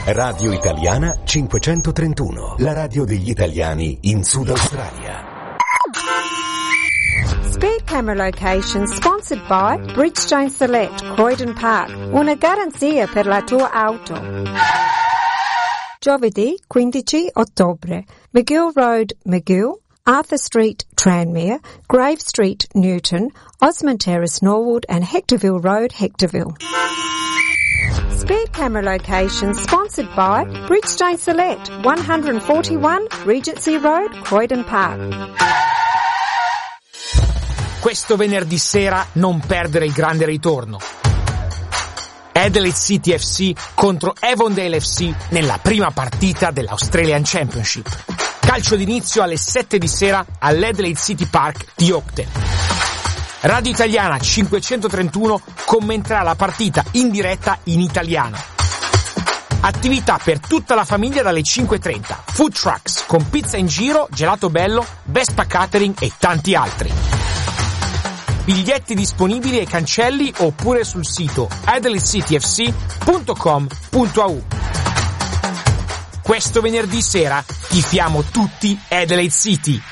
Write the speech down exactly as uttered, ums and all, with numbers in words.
Radio Italiana cinquecentotrentuno, la radio degli italiani in Sud Australia. Speed Camera Location sponsored by Bridgestone Select, Croydon Park. Una garanzia per la tua auto. Giovedì quindici ottobre, McGill Road, McGill, Arthur Street, Tranmere, Grave Street, Newton, Osmond Terrace, Norwood and Hectorville Road, Hectorville. Speed Camera Location sponsored by Bridgestone Select, one forty-one Regency Road, Croydon Park. Questo venerdì sera non perdere il grande ritorno. Adelaide City F C contro Avondale F C nella prima partita dell'Australian Championship. Calcio d'inizio alle sette di sera all'Adelaide City Park di Oakden. Radio Italiana cinquecentotrentuno commenterà la partita in diretta in italiano. Attività per tutta la famiglia dalle cinque e trenta. Food trucks con pizza in giro, gelato bello, Vespa Catering e tanti altri. Biglietti disponibili ai cancelli oppure sul sito adelaide city f c punto com punto a u. Questo venerdì sera tifiamo tutti Adelaide City.